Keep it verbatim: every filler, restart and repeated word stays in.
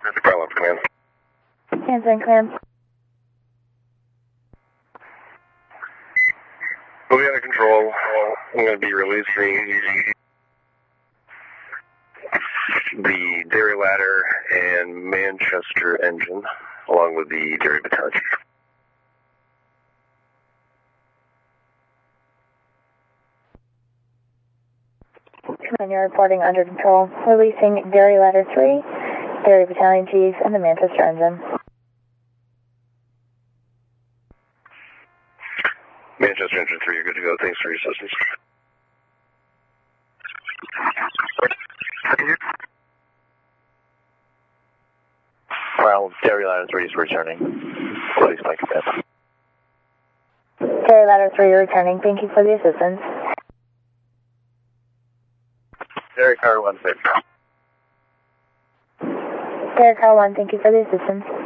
Bravo command. Answering command. We'll be under control. I'm going to be releasing the Dairy Ladder and Manchester engine, along with the Dairy Battalion. Command, you're reporting under control. Releasing Dairy Ladder three, Dairy Battalion Chief, and the Manchester engine. Manchester engine three, you're good to go. Thanks for your assistance. Well, Dairy Ladder three is returning. Please make a pass. Dairy Ladder three, you're returning. Thank you for the assistance. Dairy Car one, six. Dairy Car one, thank you for the assistance.